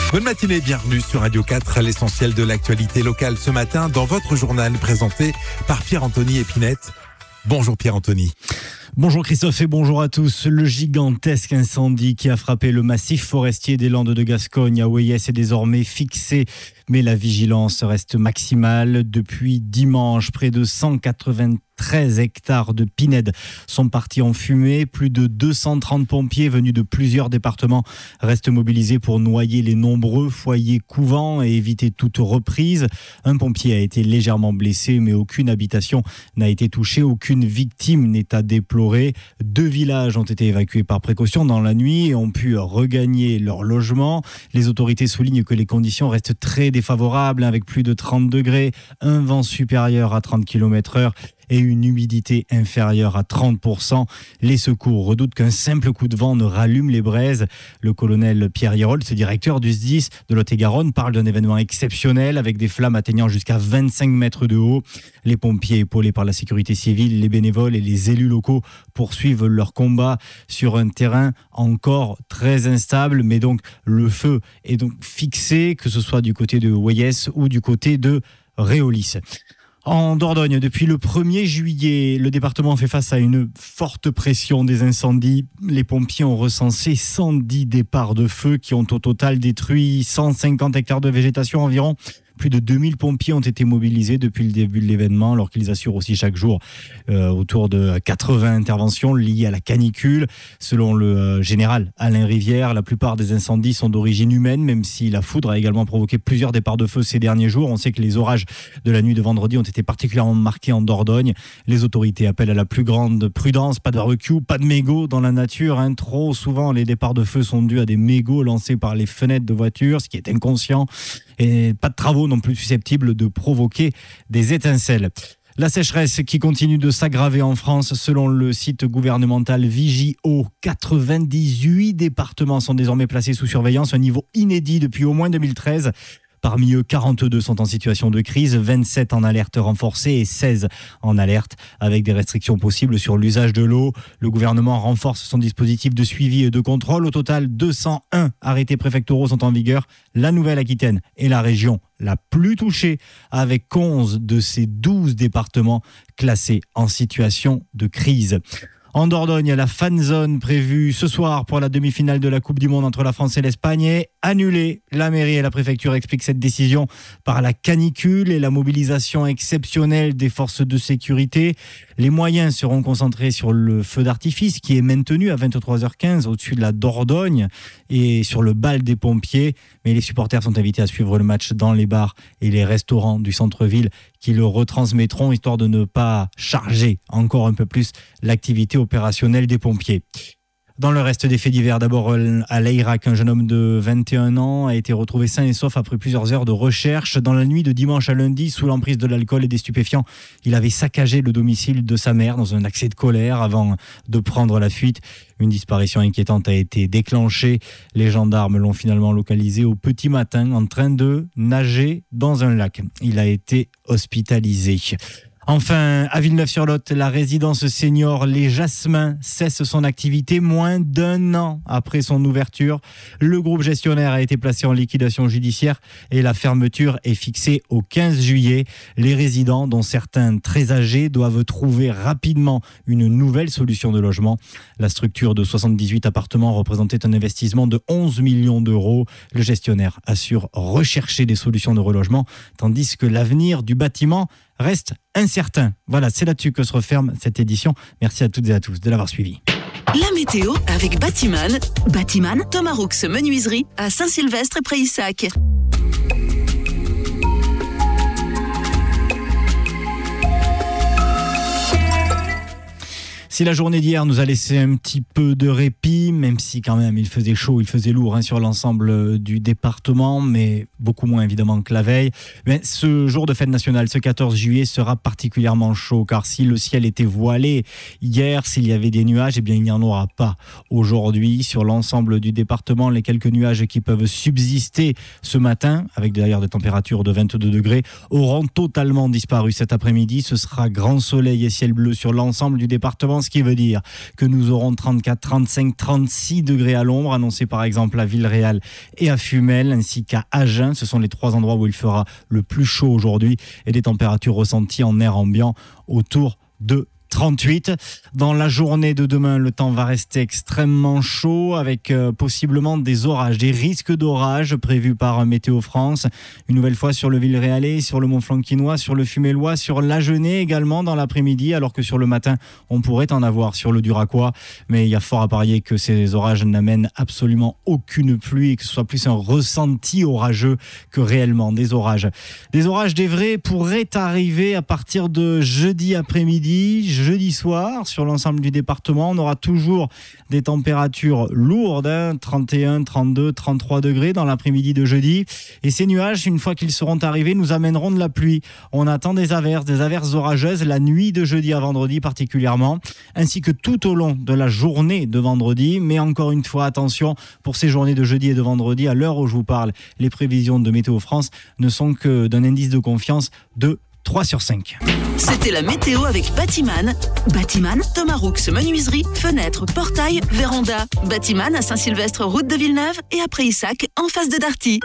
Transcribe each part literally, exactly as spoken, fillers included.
Bonne matinée, bienvenue sur Radio quatre, l'essentiel de l'actualité locale ce matin dans votre journal présenté par Pierre-Anthony Épinette. Bonjour Pierre-Anthony. Bonjour Christophe et bonjour à tous. Le gigantesque incendie qui a frappé le massif forestier des Landes de Gascogne à Oyès est désormais fixé, mais la vigilance reste maximale. Depuis dimanche, près de cent quatre-vingt-treize hectares de pinèdes sont partis en fumée. Plus de deux cent trente pompiers venus de plusieurs départements restent mobilisés pour noyer les nombreux foyers couvants et éviter toute reprise. Un pompier a été légèrement blessé, mais aucune habitation n'a été touchée, aucune victime n'est à déplorer. Deux villages ont été évacués par précaution dans la nuit et ont pu regagner leur logement. Les autorités soulignent que les conditions restent très défavorables, avec plus de trente degrés, un vent supérieur à trente kilomètres heure et une humidité inférieure à trente pour cent. Les secours redoutent qu'un simple coup de vent ne rallume les braises. Le colonel Pierre Hérold, ce directeur du S D I S de Lot-et-Garonne, parle d'un événement exceptionnel avec des flammes atteignant jusqu'à vingt-cinq mètres de haut. Les pompiers, épaulés par la sécurité civile, les bénévoles et les élus locaux poursuivent leur combat sur un terrain encore très instable. Mais donc le feu est donc fixé, que ce soit du côté de Oyès ou du côté de Réolis. En Dordogne, depuis le premier juillet, le département fait face à une forte pression des incendies. Les pompiers ont recensé cent dix départs de feu qui ont au total détruit cent cinquante hectares de végétation environ. Plus de deux mille pompiers ont été mobilisés depuis le début de l'événement, alors qu'ils assurent aussi chaque jour euh, autour de quatre-vingts interventions liées à la canicule. Selon le euh, général Alain Rivière, la plupart des incendies sont d'origine humaine, même si la foudre a également provoqué plusieurs départs de feu ces derniers jours. On sait que les orages de la nuit de vendredi ont été particulièrement marqués en Dordogne. Les autorités appellent à la plus grande prudence. Pas de barbecue, pas de mégots dans la nature. Hein. Trop souvent, les départs de feu sont dus à des mégots lancés par les fenêtres de voitures, ce qui est inconscient. Et pas de travaux non plus susceptibles de provoquer des étincelles. La sécheresse qui continue de s'aggraver en France, selon le site gouvernemental Vigio, quatre-vingt-dix-huit départements sont désormais placés sous surveillance, un niveau inédit depuis au moins deux mille treize. Parmi eux, quarante-deux sont en situation de crise, vingt-sept en alerte renforcée et seize en alerte avec des restrictions possibles sur l'usage de l'eau. Le gouvernement renforce son dispositif de suivi et de contrôle. Au total, deux cent un arrêtés préfectoraux sont en vigueur. La Nouvelle-Aquitaine est la région la plus touchée, avec onze de ces douze départements classés en situation de crise. En Dordogne, la fan zone prévue ce soir pour la demi-finale de la Coupe du Monde entre la France et l'Espagne est annulée. La mairie et la préfecture expliquent cette décision par la canicule et la mobilisation exceptionnelle des forces de sécurité. Les moyens seront concentrés sur le feu d'artifice qui est maintenu à vingt-trois heures quinze au-dessus de la Dordogne et sur le bal des pompiers. Mais les supporters sont invités à suivre le match dans les bars et les restaurants du centre-ville qui le retransmettront, histoire de ne pas charger encore un peu plus l'activité opérationnelle des pompiers. Dans le reste des faits divers, d'abord à l'Airac, un jeune homme de vingt et un ans a été retrouvé sain et sauf après plusieurs heures de recherche. Dans la nuit de dimanche à lundi, sous l'emprise de l'alcool et des stupéfiants, il avait saccagé le domicile de sa mère dans un accès de colère avant de prendre la fuite. Une disparition inquiétante a été déclenchée. Les gendarmes l'ont finalement localisé au petit matin en train de nager dans un lac. Il a été hospitalisé. Enfin, à Villeneuve-sur-Lot, la résidence senior Les Jasmins cesse son activité moins d'un an après son ouverture. Le groupe gestionnaire a été placé en liquidation judiciaire et la fermeture est fixée au quinze juillet. Les résidents, dont certains très âgés, doivent trouver rapidement une nouvelle solution de logement. La structure de soixante-dix-huit appartements représentait un investissement de onze millions d'euros. Le gestionnaire assure rechercher des solutions de relogement, tandis que l'avenir du bâtiment reste incertain. Voilà, c'est là-dessus que se referme cette édition. Merci à toutes et à tous de l'avoir suivi. La météo avec Batiman. Batiman, Thomas Roux Menuiserie à Saint-Sylvestre et Prayssac. Si la journée d'hier nous a laissé un petit peu de répit, même si quand même il faisait chaud, il faisait lourd hein, sur l'ensemble du département, mais beaucoup moins évidemment que la veille. Mais ce jour de fête nationale, ce quatorze juillet, sera particulièrement chaud, car si le ciel était voilé hier, s'il y avait des nuages, eh bien il n'y en aura pas aujourd'hui. Sur l'ensemble du département, les quelques nuages qui peuvent subsister ce matin, avec d'ailleurs des températures de vingt-deux degrés, auront totalement disparu cet après-midi. Ce sera grand soleil et ciel bleu sur l'ensemble du département, ce qui veut dire que nous aurons trente-quatre, trente-cinq, trente-six degrés à l'ombre, annoncés par exemple à Villeréal et à Fumel, ainsi qu'à Agen. Ce sont les trois endroits où il fera le plus chaud aujourd'hui et des températures ressenties en air ambiant autour de trente-huit. Dans la journée de demain, le temps va rester extrêmement chaud avec euh, possiblement des orages, des risques d'orages prévus par Météo France. Une nouvelle fois sur le Villeréalais, sur le Mont-Flanquinois, sur le Fumélois, sur l'Agenais également dans l'après-midi, alors que sur le matin, on pourrait en avoir sur le Duracois. Mais il y a fort à parier que ces orages n'amènent absolument aucune pluie et que ce soit plus un ressenti orageux que réellement des orages. Des orages, des vrais, pourraient arriver à partir de jeudi après-midi, jeudi soir, sur l'ensemble du département. On aura toujours des températures lourdes, hein, trente et un, trente-deux, trente-trois degrés dans l'après-midi de jeudi. Et ces nuages, une fois qu'ils seront arrivés, nous amèneront de la pluie. On attend des averses, des averses orageuses la nuit de jeudi à vendredi particulièrement, ainsi que tout au long de la journée de vendredi. Mais encore une fois, attention, pour ces journées de jeudi et de vendredi, à l'heure où je vous parle, les prévisions de Météo France ne sont que d'un indice de confiance de trois sur cinq. C'était la météo avec Batiman. Batiman, Thomas Roux, menuiserie, fenêtres, portail, véranda. Batiman à Saint-Sylvestre, route de Villeneuve et après Issac, en face de Darty.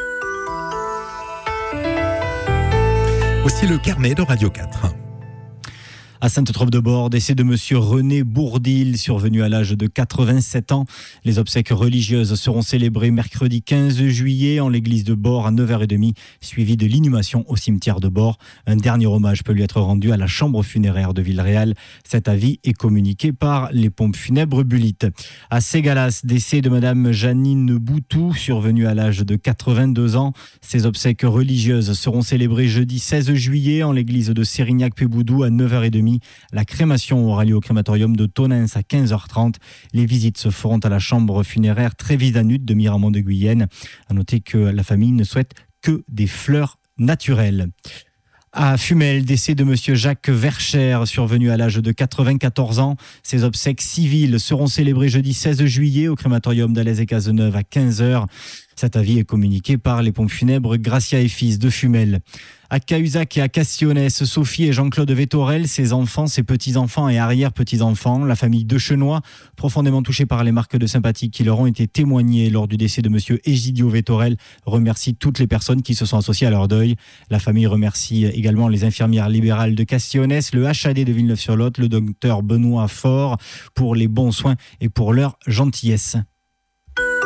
Aussi le carnet de Radio quatre. À Sainte-Treuve-de-Bord, décès de monsieur René Bourdil, survenu à l'âge de quatre-vingt-sept ans. Les obsèques religieuses seront célébrées mercredi quinze juillet en l'église de Bord à neuf heures trente, suivi de l'inhumation au cimetière de Bord. Un dernier hommage peut lui être rendu à la chambre funéraire de Villeréal. Cet avis est communiqué par les pompes funèbres Bulit. À Ségalas, décès de madame Janine Boutou, survenue à l'âge de quatre-vingt-deux ans. Ces obsèques religieuses seront célébrées jeudi seize juillet en l'église de Sérignac-Péboudou à neuf heures trente. La crémation aura lieu au crématorium de Tonins à quinze heures trente. Les visites se feront à la chambre funéraire Trévisanut de Miramont de Guyenne. À noter que la famille ne souhaite que des fleurs naturelles. À Fumel, décès de monsieur Jacques Vercher, survenu à l'âge de quatre-vingt-quatorze ans. Ses obsèques civiles seront célébrées jeudi seize juillet au crématorium d'Alès et Cazeneuve à quinze heures. Cet avis est communiqué par les pompes funèbres Gracia et Fils de Fumel. À Cahuzac et à Castillonnès, Sophie et Jean-Claude Vétorel, ses enfants, ses petits-enfants et arrière-petits-enfants, la famille Dechenois, profondément touchée par les marques de sympathie qui leur ont été témoignées lors du décès de monsieur Egidio Vétorel, remercie toutes les personnes qui se sont associées à leur deuil. La famille remercie également les infirmières libérales de Castillonnès, le H A D de Villeneuve-sur-Lot, le docteur Benoît Faure pour les bons soins et pour leur gentillesse.